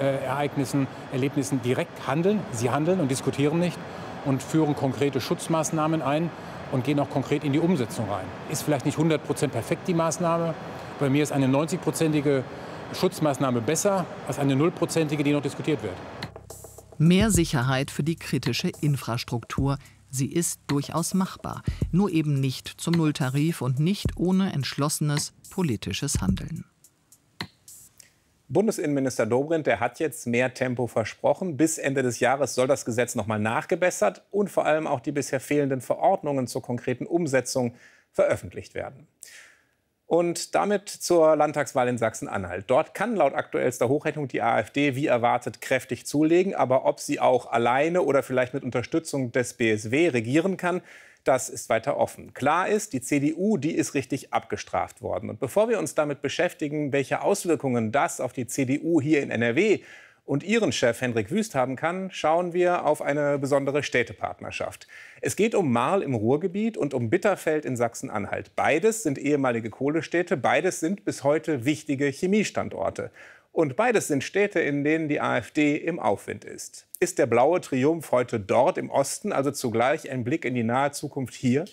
Ereignissen, Erlebnissen direkt handeln. Sie handeln und diskutieren nicht und führen konkrete Schutzmaßnahmen ein und gehen auch konkret in die Umsetzung rein. Ist vielleicht nicht 100% perfekt, die Maßnahme. Bei mir ist eine 90-prozentige Schutzmaßnahme besser als eine 0-prozentige, die noch diskutiert wird. Mehr Sicherheit für die kritische Infrastruktur. Sie ist durchaus machbar, nur eben nicht zum Nulltarif und nicht ohne entschlossenes politisches Handeln. Bundesinnenminister Dobrindt, der hat jetzt mehr Tempo versprochen. Bis Ende des Jahres soll das Gesetz noch mal nachgebessert und vor allem auch die bisher fehlenden Verordnungen zur konkreten Umsetzung veröffentlicht werden. Und damit zur Landtagswahl in Sachsen-Anhalt. Dort kann laut aktuellster Hochrechnung die AfD wie erwartet kräftig zulegen. Aber ob sie auch alleine oder vielleicht mit Unterstützung des BSW regieren kann, das ist weiter offen. Klar ist, die CDU, die ist richtig abgestraft worden. Und bevor wir uns damit beschäftigen, welche Auswirkungen das auf die CDU hier in NRW und ihren Chef Hendrik Wüst haben kann, schauen wir auf eine besondere Städtepartnerschaft. Es geht um Marl im Ruhrgebiet und um Bitterfeld in Sachsen-Anhalt. Beides sind ehemalige Kohlestädte, beides sind bis heute wichtige Chemiestandorte. Und beides sind Städte, in denen die AfD im Aufwind ist. Ist der blaue Triumph heute dort im Osten, also zugleich ein Blick in die nahe Zukunft hier?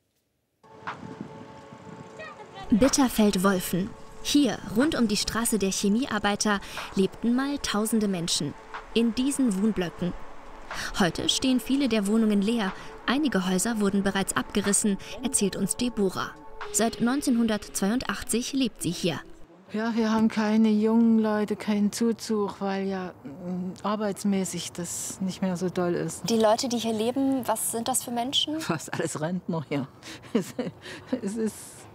Bitterfeld-Wolfen. Hier, rund um die Straße der Chemiearbeiter, lebten mal tausende Menschen. In diesen Wohnblöcken. Heute stehen viele der Wohnungen leer. Einige Häuser wurden bereits abgerissen, erzählt uns Deborah. Seit 1982 lebt sie hier. Ja, wir haben keine jungen Leute, keinen Zuzug, weil ja arbeitsmäßig das nicht mehr so doll ist. Die Leute, die hier leben, was sind das für Menschen? Fast alles Rentner hier. Es ist...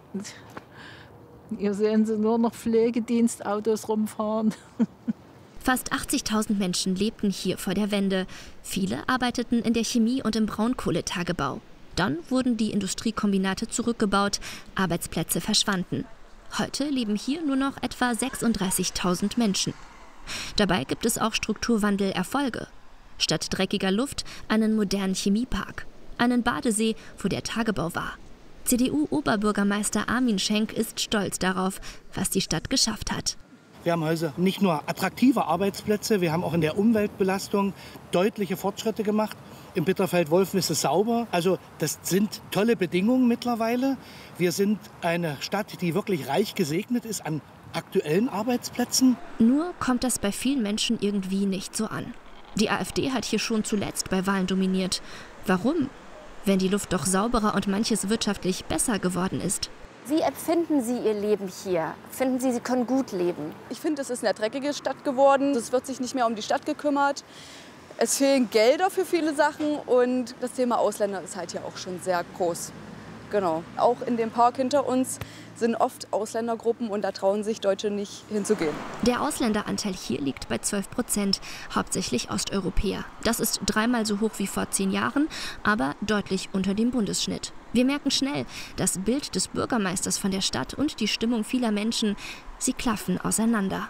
Hier sehen Sie nur noch Pflegedienstautos rumfahren. Fast 80.000 Menschen lebten hier vor der Wende. Viele arbeiteten in der Chemie- und im Braunkohletagebau. Dann wurden die Industriekombinate zurückgebaut, Arbeitsplätze verschwanden. Heute leben hier nur noch etwa 36.000 Menschen. Dabei gibt es auch Strukturwandelerfolge. Statt dreckiger Luft einen modernen Chemiepark, einen Badesee, wo der Tagebau war. CDU-Oberbürgermeister Armin Schenk ist stolz darauf, was die Stadt geschafft hat. Wir haben also nicht nur attraktive Arbeitsplätze, wir haben auch in der Umweltbelastung deutliche Fortschritte gemacht. Im Bitterfeld-Wolfen ist es sauber. Also das sind tolle Bedingungen mittlerweile. Wir sind eine Stadt, die wirklich reich gesegnet ist an aktuellen Arbeitsplätzen. Nur kommt das bei vielen Menschen irgendwie nicht so an. Die AfD hat hier schon zuletzt bei Wahlen dominiert. Warum? Wenn die Luft doch sauberer und manches wirtschaftlich besser geworden ist. Wie empfinden Sie Ihr Leben hier? Finden Sie, Sie können gut leben? Ich finde, es ist eine dreckige Stadt geworden. Es wird sich nicht mehr um die Stadt gekümmert. Es fehlen Gelder für viele Sachen und das Thema Ausländer ist halt hier auch schon sehr groß. Genau. Auch in dem Park hinter uns sind oft Ausländergruppen und da trauen sich Deutsche nicht hinzugehen. Der Ausländeranteil hier liegt bei 12%, hauptsächlich Osteuropäer. Das ist 3-mal so hoch wie vor 10 Jahren, aber deutlich unter dem Bundesschnitt. Wir merken schnell, das Bild des Bürgermeisters von der Stadt und die Stimmung vieler Menschen, sie klaffen auseinander.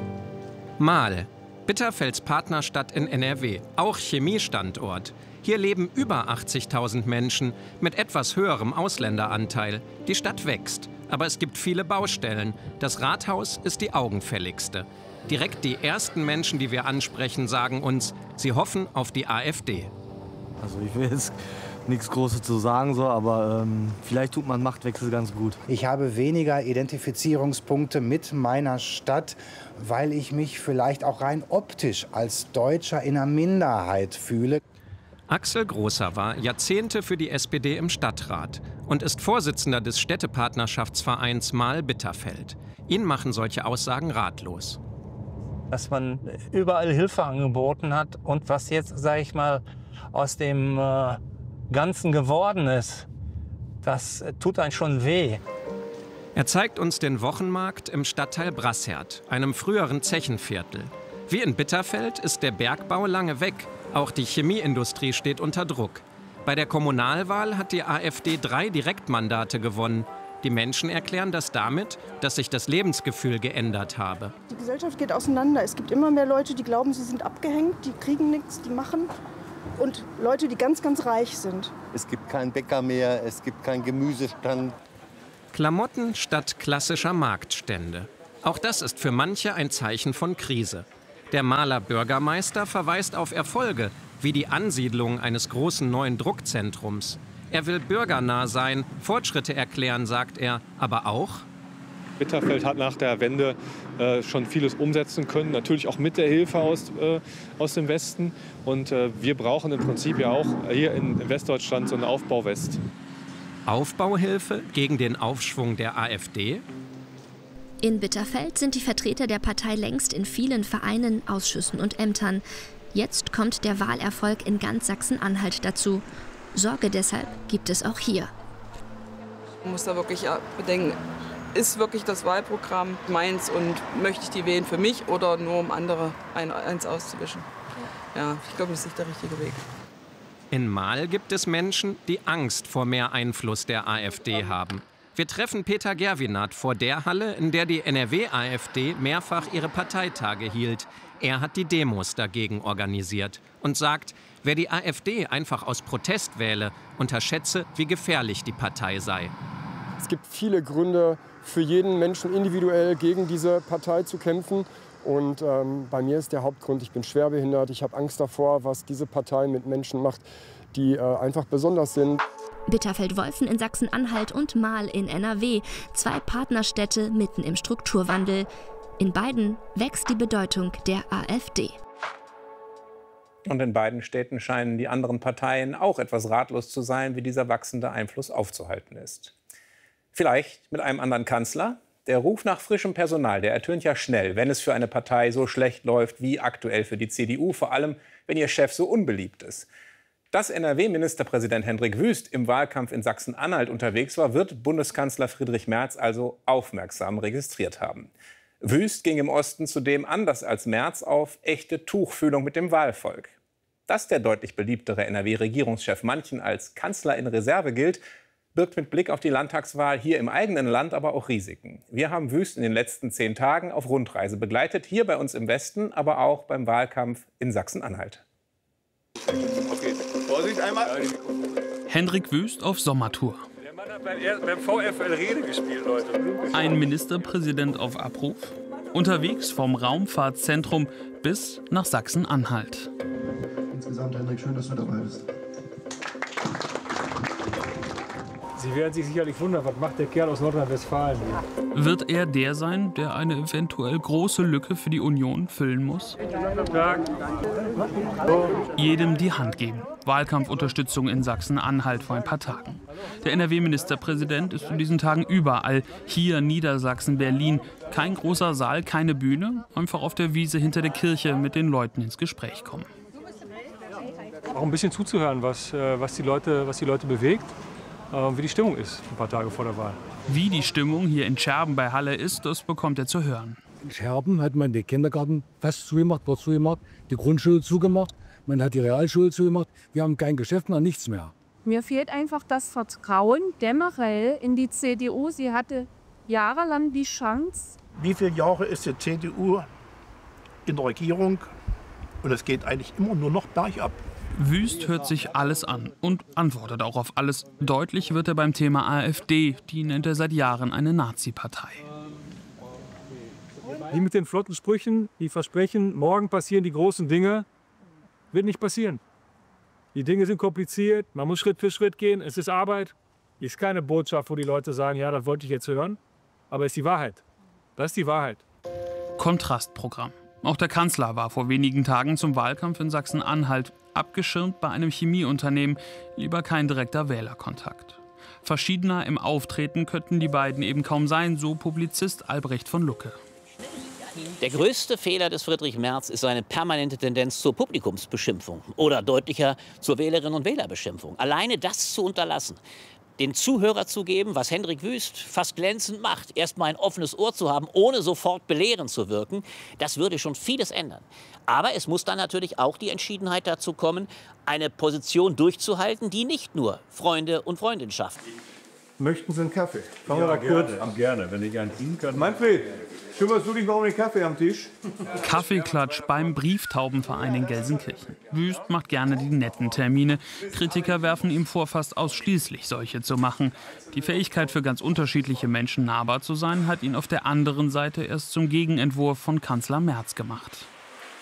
Marl, Bitterfelds Partnerstadt in NRW, auch Chemiestandort. Hier leben über 80.000 Menschen mit etwas höherem Ausländeranteil. Die Stadt wächst, aber es gibt viele Baustellen. Das Rathaus ist die augenfälligste. Direkt die ersten Menschen, die wir ansprechen, sagen uns, sie hoffen auf die AfD. Also ich will jetzt nichts Großes zu sagen, so, aber vielleicht tut man Machtwechsel ganz gut. Ich habe weniger Identifizierungspunkte mit meiner Stadt, weil ich mich vielleicht auch rein optisch als Deutscher in einer Minderheit fühle. Axel Großer war Jahrzehnte für die SPD im Stadtrat und ist Vorsitzender des Städtepartnerschaftsvereins Marl-Bitterfeld. Ihn machen solche Aussagen ratlos. Dass man überall Hilfe angeboten hat und was jetzt, sage ich mal, aus dem Ganzen geworden ist, das tut einem schon weh. Er zeigt uns den Wochenmarkt im Stadtteil Brassert, einem früheren Zechenviertel. Wie in Bitterfeld ist der Bergbau lange weg. Auch die Chemieindustrie steht unter Druck. Bei der Kommunalwahl hat die AfD 3 Direktmandate gewonnen. Die Menschen erklären das damit, dass sich das Lebensgefühl geändert habe. Die Gesellschaft geht auseinander. Es gibt immer mehr Leute, die glauben, sie sind abgehängt, die kriegen nichts, die machen. Und Leute, die ganz, ganz reich sind. Es gibt keinen Bäcker mehr, es gibt keinen Gemüsestand. Klamotten statt klassischer Marktstände. Auch das ist für manche ein Zeichen von Krise. Der Maaler Bürgermeister verweist auf Erfolge, wie die Ansiedlung eines großen neuen Druckzentrums. Er will bürgernah sein, Fortschritte erklären, sagt er, aber auch: Bitterfeld hat nach der Wende schon vieles umsetzen können, natürlich auch mit der Hilfe aus dem Westen. Und wir brauchen im Prinzip ja auch hier in Westdeutschland so eine Aufbau-West. Aufbauhilfe gegen den Aufschwung der AfD? In Bitterfeld sind die Vertreter der Partei längst in vielen Vereinen, Ausschüssen und Ämtern. Jetzt kommt der Wahlerfolg in ganz Sachsen-Anhalt dazu. Sorge deshalb gibt es auch hier. Man muss da wirklich bedenken, ist wirklich das Wahlprogramm meins und möchte ich die wählen für mich oder nur um andere eins auszuwischen? Ja, ich glaube, das ist nicht der richtige Weg. In Mahl gibt es Menschen, die Angst vor mehr Einfluss der AfD haben. Wir treffen Peter Gerwinat vor der Halle, in der die NRW-AfD mehrfach ihre Parteitage hielt. Er hat die Demos dagegen organisiert und sagt, wer die AfD einfach aus Protest wähle, unterschätze, wie gefährlich die Partei sei. Es gibt viele Gründe für jeden Menschen individuell gegen diese Partei zu kämpfen. Und bei mir ist der Hauptgrund, ich bin schwerbehindert. Ich habe Angst davor, was diese Partei mit Menschen macht, die einfach besonders sind. Bitterfeld-Wolfen in Sachsen-Anhalt und Mahl in NRW. 2 Partnerstädte mitten im Strukturwandel. In beiden wächst die Bedeutung der AfD. Und in beiden Städten scheinen die anderen Parteien auch etwas ratlos zu sein, wie dieser wachsende Einfluss aufzuhalten ist. Vielleicht mit einem anderen Kanzler? Der Ruf nach frischem Personal, der ertönt ja schnell, wenn es für eine Partei so schlecht läuft wie aktuell für die CDU, vor allem wenn ihr Chef so unbeliebt ist. Dass NRW-Ministerpräsident Hendrik Wüst im Wahlkampf in Sachsen-Anhalt unterwegs war, wird Bundeskanzler Friedrich Merz also aufmerksam registriert haben. Wüst ging im Osten zudem anders als Merz auf echte Tuchfühlung mit dem Wahlvolk. Dass der deutlich beliebtere NRW-Regierungschef manchen als Kanzler in Reserve gilt, birgt mit Blick auf die Landtagswahl hier im eigenen Land aber auch Risiken. Wir haben Wüst in den letzten 10 Tagen auf Rundreise begleitet, hier bei uns im Westen, aber auch beim Wahlkampf in Sachsen-Anhalt. Okay, Vorsicht einmal. Hendrik Wüst auf Sommertour. Der Mann hat beim VfL Rede gespielt, Leute. Ein Ministerpräsident auf Abruf, unterwegs vom Raumfahrtzentrum bis nach Sachsen-Anhalt. Insgesamt, Hendrik, schön, dass du dabei bist. Sie werden sich sicherlich wundern, was macht der Kerl aus Nordrhein-Westfalen hier? Wird er der sein, der eine eventuell große Lücke für die Union füllen muss? Jedem die Hand geben. Wahlkampfunterstützung in Sachsen-Anhalt vor ein paar Tagen. Der NRW-Ministerpräsident ist in diesen Tagen überall. Hier, Niedersachsen, Berlin. Kein großer Saal, keine Bühne. Einfach auf der Wiese hinter der Kirche mit den Leuten ins Gespräch kommen. Auch ein bisschen zuzuhören, was die Leute bewegt. Wie die Stimmung ist, ein paar Tage vor der Wahl. Wie die Stimmung hier in Scherben bei Halle ist, das bekommt er zu hören. In Scherben hat man den Kindergarten fast zugemacht, wird zugemacht, die Grundschule zugemacht, man hat die Realschule zugemacht. Wir haben kein Geschäft mehr, nichts mehr. Mir fehlt einfach das Vertrauen generell in die CDU. Sie hatte jahrelang die Chance. Wie viele Jahre ist die CDU in der Regierung? Und es geht eigentlich immer nur noch bergab. Wüst hört sich alles an und antwortet auch auf alles. Deutlich wird er beim Thema AfD. Die nennt er seit Jahren eine Nazi-Partei. Die mit den flotten Sprüchen, die versprechen, morgen passieren die großen Dinge, wird nicht passieren. Die Dinge sind kompliziert, man muss Schritt für Schritt gehen, es ist Arbeit. Ist keine Botschaft, wo die Leute sagen, ja, das wollte ich jetzt hören, aber es ist die Wahrheit. Das ist die Wahrheit. Kontrastprogramm. Auch der Kanzler war vor wenigen Tagen zum Wahlkampf in Sachsen-Anhalt abgeschirmt bei einem Chemieunternehmen, lieber kein direkter Wählerkontakt. Verschiedener im Auftreten könnten die beiden eben kaum sein, so Publizist Albrecht von Lucke. Der größte Fehler des Friedrich Merz ist seine permanente Tendenz zur Publikumsbeschimpfung oder deutlicher zur Wählerinnen- und Wählerbeschimpfung. Alleine das zu unterlassen, den Zuhörer zu geben, was Hendrik Wüst fast glänzend macht, erst mal ein offenes Ohr zu haben, ohne sofort belehrend zu wirken, das würde schon vieles ändern. Aber es muss dann natürlich auch die Entschiedenheit dazu kommen, eine Position durchzuhalten, die nicht nur Freunde und Freundinnen schafft. Möchten Sie einen Kaffee? Fangen wir da kurz an. Gerne, wenn ich einen ziehen kann. Manfred, kümmerst du dich noch um den Kaffee am Tisch? Kaffeeklatsch beim Brieftaubenverein in Gelsenkirchen. Wüst macht gerne die netten Termine. Kritiker werfen ihm vor, fast ausschließlich solche zu machen. Die Fähigkeit, für ganz unterschiedliche Menschen nahbar zu sein, hat ihn auf der anderen Seite erst zum Gegenentwurf von Kanzler Merz gemacht.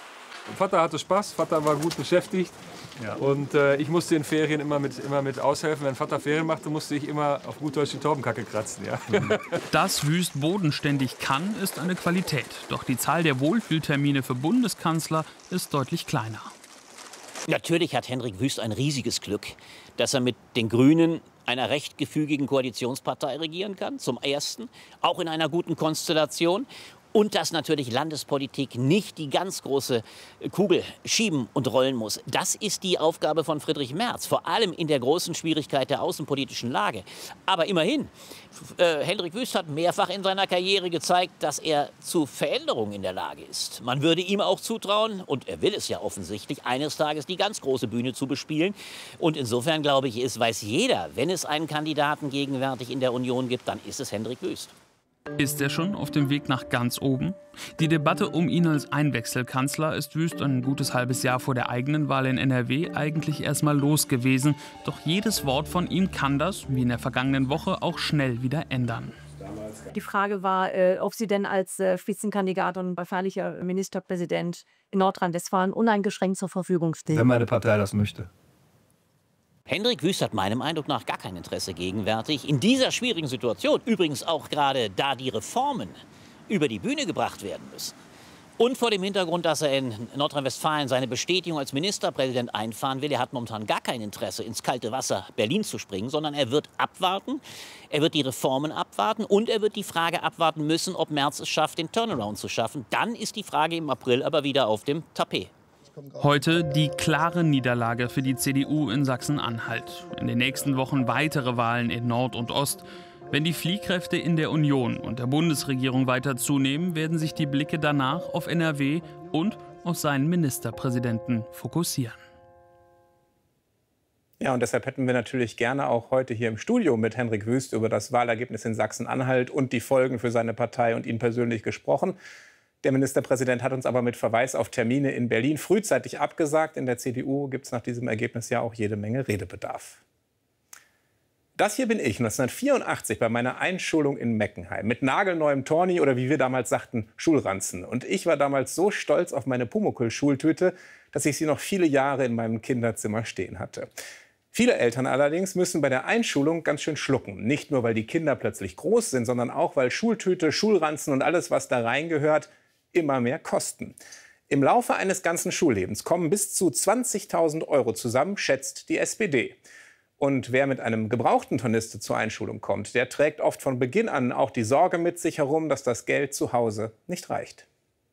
Vater hatte Spaß, Vater war gut beschäftigt. Ja. Und ich musste in Ferien immer mit aushelfen. Wenn Vater Ferien machte, musste ich immer auf gut Deutsch die Taubenkacke kratzen. Ja. Dass Wüst bodenständig kann, ist eine Qualität. Doch die Zahl der Wohlfühltermine für Bundeskanzler ist deutlich kleiner. Natürlich hat Hendrik Wüst ein riesiges Glück, dass er mit den Grünen, einer recht gefügigen Koalitionspartei, regieren kann. Zum Ersten, auch in einer guten Konstellation. Und dass natürlich Landespolitik nicht die ganz große Kugel schieben und rollen muss. Das ist die Aufgabe von Friedrich Merz, vor allem in der großen Schwierigkeit der außenpolitischen Lage. Aber immerhin, Hendrik Wüst hat mehrfach in seiner Karriere gezeigt, dass er zu Veränderungen in der Lage ist. Man würde ihm auch zutrauen, und er will es ja offensichtlich, eines Tages die ganz große Bühne zu bespielen. Und insofern, glaube ich, weiß jeder, wenn es einen Kandidaten gegenwärtig in der Union gibt, dann ist es Hendrik Wüst. Ist er schon auf dem Weg nach ganz oben? Die Debatte um ihn als Einwechselkanzler ist Wüst ein gutes halbes Jahr vor der eigenen Wahl in NRW eigentlich erstmal los gewesen. Doch jedes Wort von ihm kann das, wie in der vergangenen Woche, auch schnell wieder ändern. Die Frage war, ob Sie denn als Spitzenkandidat und befahrlicher Ministerpräsident in Nordrhein-Westfalen uneingeschränkt zur Verfügung stehen. Wenn meine Partei das möchte. Hendrik Wüst hat meinem Eindruck nach gar kein Interesse gegenwärtig. In dieser schwierigen Situation, übrigens auch gerade da die Reformen über die Bühne gebracht werden müssen. Und vor dem Hintergrund, dass er in Nordrhein-Westfalen seine Bestätigung als Ministerpräsident einfahren will. Er hat momentan gar kein Interesse, ins kalte Wasser Berlin zu springen, sondern er wird abwarten. Er wird die Reformen abwarten und er wird die Frage abwarten müssen, ob Merz es schafft, den Turnaround zu schaffen. Dann ist die Frage im April aber wieder auf dem Tapet. Heute die klare Niederlage für die CDU in Sachsen-Anhalt. In den nächsten Wochen weitere Wahlen in Nord und Ost. Wenn die Fliehkräfte in der Union und der Bundesregierung weiter zunehmen, werden sich die Blicke danach auf NRW und auf seinen Ministerpräsidenten fokussieren. Ja, und deshalb hätten wir natürlich gerne auch heute hier im Studio mit Hendrik Wüst über das Wahlergebnis in Sachsen-Anhalt und die Folgen für seine Partei und ihn persönlich gesprochen. Der Ministerpräsident hat uns aber mit Verweis auf Termine in Berlin frühzeitig abgesagt. In der CDU gibt es nach diesem Ergebnis ja auch jede Menge Redebedarf. Das hier bin ich 1984 bei meiner Einschulung in Meckenheim mit nagelneuem Torni oder wie wir damals sagten, Schulranzen. Und ich war damals so stolz auf meine Pumuckl-Schultüte, dass ich sie noch viele Jahre in meinem Kinderzimmer stehen hatte. Viele Eltern allerdings müssen bei der Einschulung ganz schön schlucken. Nicht nur, weil die Kinder plötzlich groß sind, sondern auch, weil Schultüte, Schulranzen und alles, was da reingehört, immer mehr kosten. Im Laufe eines ganzen Schullebens kommen bis zu 20.000 € zusammen, schätzt die SPD. Und wer mit einem gebrauchten Tornister zur Einschulung kommt, der trägt oft von Beginn an auch die Sorge mit sich herum, dass das Geld zu Hause nicht reicht.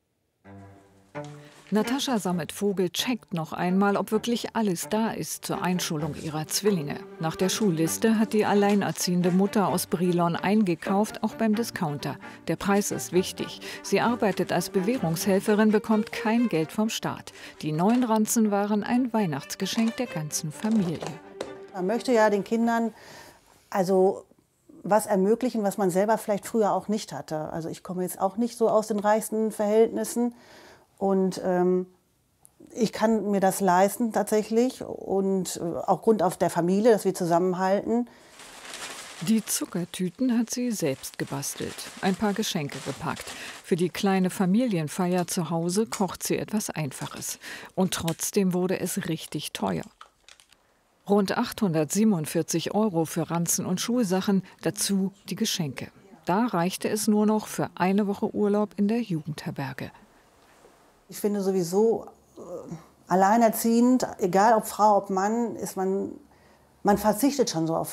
Natascha Sammet-Vogel checkt noch einmal, ob wirklich alles da ist zur Einschulung ihrer Zwillinge. Nach der Schulliste hat die alleinerziehende Mutter aus Brilon eingekauft, auch beim Discounter. Der Preis ist wichtig. Sie arbeitet als Bewährungshelferin, bekommt kein Geld vom Staat. Die neuen Ranzen waren ein Weihnachtsgeschenk der ganzen Familie. Man möchte ja den Kindern also was ermöglichen, was man selber vielleicht früher auch nicht hatte. Also ich komme jetzt auch nicht so aus den reichsten Verhältnissen. Und ich kann mir das leisten tatsächlich und auch Grund auf der Familie, dass wir zusammenhalten. Die Zuckertüten hat sie selbst gebastelt, ein paar Geschenke gepackt. Für die kleine Familienfeier zu Hause kocht sie etwas Einfaches. Und trotzdem wurde es richtig teuer. Rund 847 € für Ranzen und Schulsachen, dazu die Geschenke. Da reichte es nur noch für eine Woche Urlaub in der Jugendherberge. Ich finde sowieso, alleinerziehend, egal ob Frau, ob Mann, ist man verzichtet schon so auf